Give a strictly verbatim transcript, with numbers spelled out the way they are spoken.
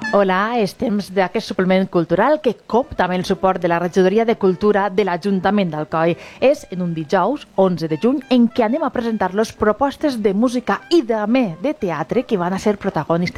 Hola, és temps d'aquest suplement cultural que compta amb el suport de la Regidoria de Cultura de l'Ajuntament d'Alcoi. És en un dijous, onze de juny, en què anem a presentar-los propostes de música i també de teatre que van a ser protagonistes